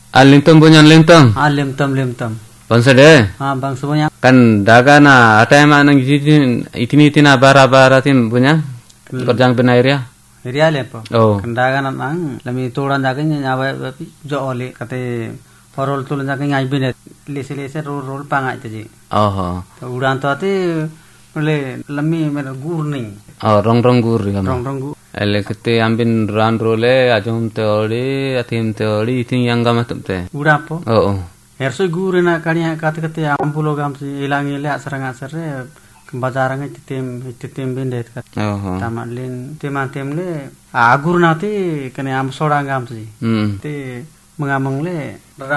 Limtam punya limtam. Limtam. Bangsa deh. Bang semuanya. Kan daga na ada yang mana itu na bara tim punya kerjaan benair ya. Iriya lepo. Oh. Kendaga nang lami turan jaga nyawa jo oli kate horol tulan jaga ngai binet lese rol pangai taji. Oh. Udan to ati le lami mer gurning. Oh rong gur ya. Rong gur. Ele kete ambin ran role ajum teori atim teori itu yang gama temte. Udapo. Oh. Herso gurina kania kate ampulo gam si ilangi le asrang asre bazaranga titim bindet kat. Oh. Tamalin tem le agur nati kene am sorang gam si. Te mengamang le